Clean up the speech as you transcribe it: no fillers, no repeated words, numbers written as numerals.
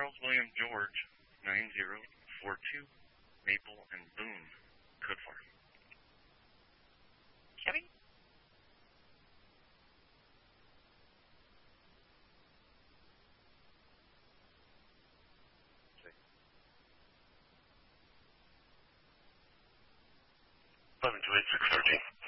Charles William George, 9042, Maple and Boone, code 4. Kevin? Eleven two eight 613.